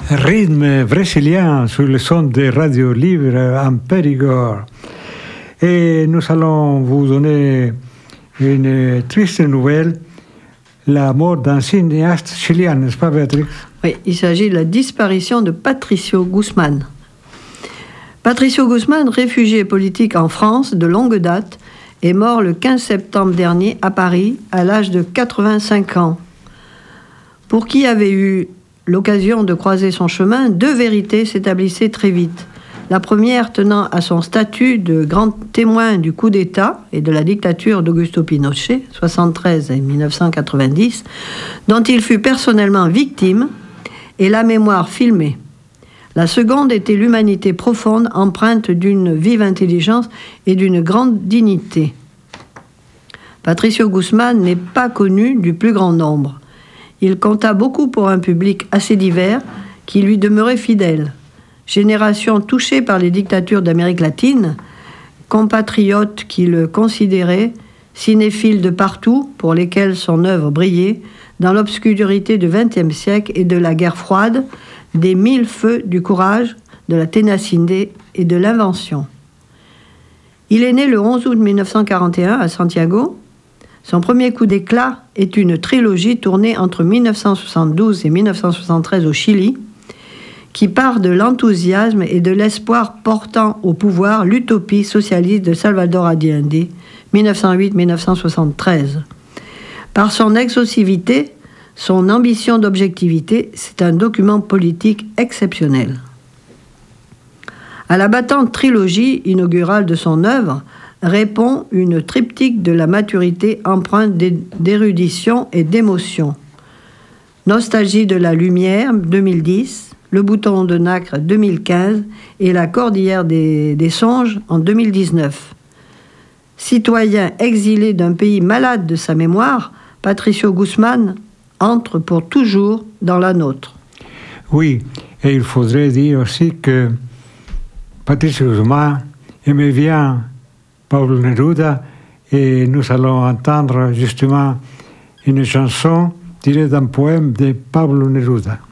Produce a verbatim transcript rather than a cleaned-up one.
rythme brésilien sur le son de Radio Libre en Périgord. Et nous allons vous donner une triste nouvelle, la mort d'un cinéaste chilien, n'est-ce pas, Béatrice? Oui, il s'agit de la disparition de Patricio Guzmán. Patricio Guzmán, réfugié politique en France de longue date, est mort le quinze septembre dernier à Paris, à l'âge de quatre-vingt-cinq ans. Pour qui avait eu l'occasion de croiser son chemin, deux vérités s'établissaient très vite. La première tenant à son statut de grand témoin du coup d'État et de la dictature d'Augusto Pinochet, soixante-treize et mille neuf cent quatre-vingt-dix, dont il fut personnellement victime, et la mémoire filmée. La seconde était l'humanité profonde, empreinte d'une vive intelligence et d'une grande dignité. Patricio Guzmán n'est pas connu du plus grand nombre. Il compta beaucoup pour un public assez divers qui lui demeurait fidèle. Génération touchée par les dictatures d'Amérique latine, compatriotes qui le considéraient, cinéphiles de partout pour lesquels son œuvre brillait, dans l'obscurité du vingtième siècle et de la guerre froide, des mille feux du courage, de la ténacité et de l'invention. Il est né le onze août mille neuf cent quarante et un à Santiago. Son premier coup d'éclat est une trilogie tournée entre mille neuf cent soixante-douze et mille neuf cent soixante-treize au Chili, qui part de l'enthousiasme et de l'espoir portant au pouvoir l'utopie socialiste de Salvador Allende, mille neuf cent huit à mille neuf cent soixante-treize. Par son exhaustivité, son ambition d'objectivité, c'est un document politique exceptionnel. À la battante trilogie inaugurale de son œuvre répond une triptyque de la maturité empreinte d'érudition et d'émotion. Nostalgie de la lumière, deux mille dix, Le bouton de nacre, deux mille quinze, et La cordillère des, des songes, en deux mille dix-neuf. Citoyen exilé d'un pays malade de sa mémoire, Patricio Guzmán entre pour toujours dans la nôtre. Oui, et il faudrait dire aussi que Patricio Guzmán aimait bien Pablo Neruda, et nous allons entendre justement une chanson tirée d'un poème de Pablo Neruda.